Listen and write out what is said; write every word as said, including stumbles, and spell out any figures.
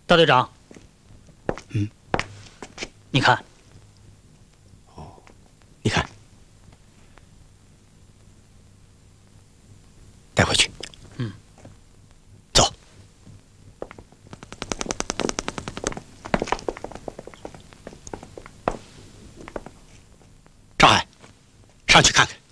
大队长， 嗯， 你看， 哦，你看，带回去。 嗯， 走。赵海，上去看看。